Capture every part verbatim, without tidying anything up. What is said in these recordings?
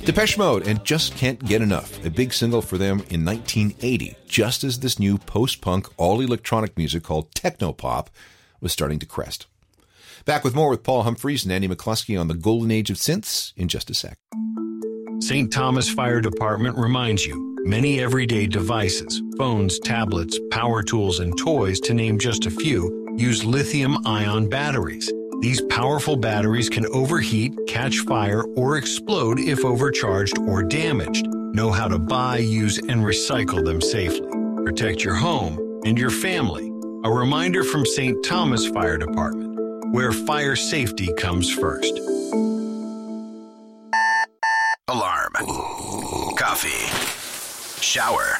Depeche Mode and Just Can't Get Enough, a big single for them in nineteen eighty, just as this new post-punk, all-electronic music called technopop was starting to crest. Back with more with Paul Humphreys and Andy McCluskey on the golden age of synths in just a sec. Saint Thomas Fire Department reminds you, many everyday devices, phones, tablets, power tools, and toys, to name just a few, use lithium-ion batteries. These powerful batteries can overheat, catch fire, or explode if overcharged or damaged. Know how to buy, use, and recycle them safely. Protect your home and your family. A reminder from Saint Thomas Fire Department, where fire safety comes first. Alarm. Coffee. Shower.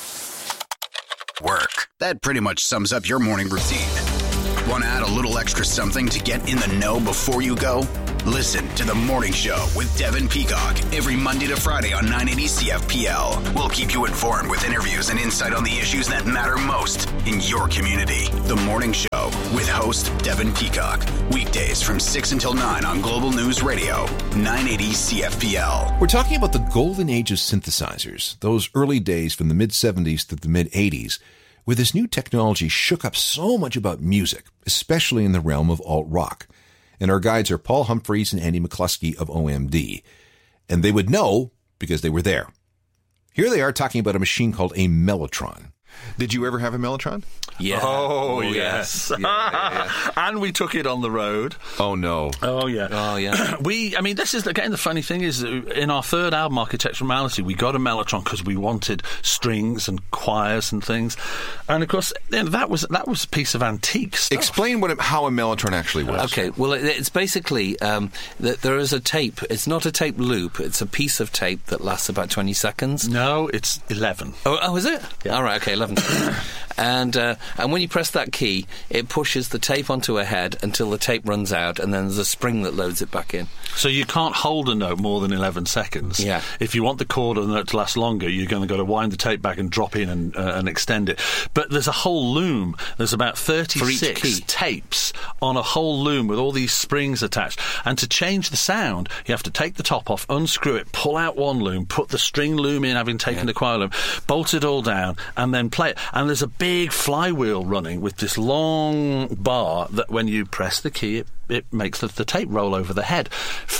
Work. That pretty much sums up your morning routine. Want to add a little extra something to get in the know before you go? Listen to The Morning Show with Devin Peacock every Monday to Friday on nine eighty C F P L. We'll keep you informed with interviews and insight on the issues that matter most in your community. The Morning Show with host Devin Peacock. Weekdays from six until nine on Global News Radio, nine eighty C F P L. We're talking about the golden age of synthesizers, those early days from the mid-seventies to the mid-eighties, where this new technology shook up so much about music, especially in the realm of alt-rock. And our guides are Paul Humphreys and Andy McCluskey of O M D. And they would know because they were there. Here they are talking about a machine called a Mellotron. Did you ever have a Mellotron? Yeah. Oh, oh yes. Yeah, yeah, yeah. And we took it on the road. Oh, no. Oh, yeah. Oh, yeah. we, I mean, this is, again, the funny thing is, in our third album, Architectural Malady, we got a Mellotron because we wanted strings and choirs and things. And, of course, you know, that was that was a piece of antique stuff. Explain what it, how a Mellotron actually was. Okay, well, it, it's basically um, that there is a tape. It's not a tape loop. It's a piece of tape that lasts about twenty seconds. No, it's eleven. Oh, oh is it? Yeah. All right, okay, eleven seconds. and uh, and when you press that key, it pushes the tape onto a head until the tape runs out, and then there's a spring that loads it back in. So you can't hold a note more than eleven seconds. Yeah. If you want the chord of the note to last longer, you're going to go to wind the tape back and drop in and, uh, and extend it. But there's a whole loom. There's about thirty-six tapes on a whole loom with all these springs attached. And to change the sound, you have to take the top off, unscrew it, pull out one loom, put the string loom in, having taken yeah. the choir loom, bolt it all down, and then play it. And there's a big flywheel running with this long bar that when you press the key, it, it makes the, the tape roll over the head.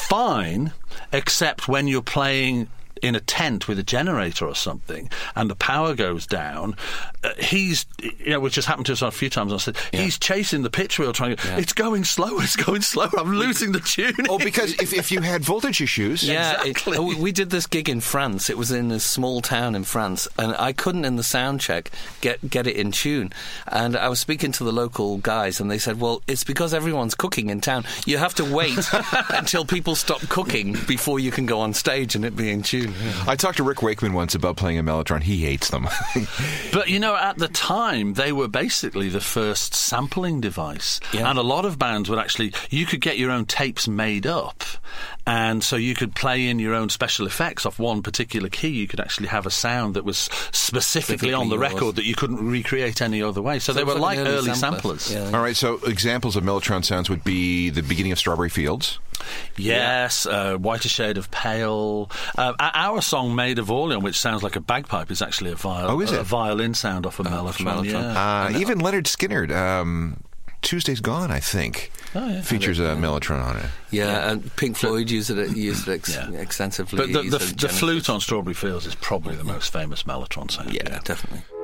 Fine, except when you're playing in a tent with a generator or something, and the power goes down, uh, he's, you know, which has happened to us a few times, I said, yeah. he's chasing the pitch wheel, trying to, yeah. it's going slower, it's going slower, I'm losing the tune. Oh, because if, if you had voltage issues... Yeah, exactly. it, we did this gig in France. It was in a small town in France, and I couldn't, in the sound check, get, get it in tune. And I was speaking to the local guys, and they said, well, it's because everyone's cooking in town. You have to wait until people stop cooking before you can go on stage and it be in tune. Yeah. I talked to Rick Wakeman once about playing a Mellotron. He hates them. But, you know, at the time, they were basically the first sampling device. Yeah. And a lot of bands would actually... You could get your own tapes made up, and so you could play in your own special effects off one particular key. You could actually have a sound that was specifically on the yours. record that you couldn't recreate any other way. So, so they were like, like early, early samplers. Yeah. All right, so examples of Mellotron sounds would be the beginning of Strawberry Fields. Yes, yeah. uh, Whiter Shade of Pale. Uh, our song Maid of Orleans, which sounds like a bagpipe, is actually a, viol- oh, is it? a violin sound off a oh, Mellotron. Yeah. Uh, even Leonard Skinner, um, Tuesday's Gone, I think, oh, yeah. features a Mellotron on it. Yeah, yeah. and Pink Floyd used it, used it ex- yeah. extensively. But the, the, the flute on Strawberry Fields is probably the most famous Mellotron sound. Yeah, yeah. definitely.